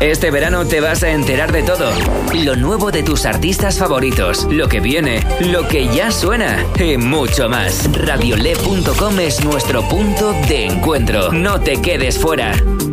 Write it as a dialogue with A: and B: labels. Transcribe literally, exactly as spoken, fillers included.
A: Este verano te vas a enterar de todo. Lo nuevo de tus artistas favoritos, lo que viene, lo que ya suena y mucho más. radiolé punto com es nuestro punto de encuentro. No te quedes fuera.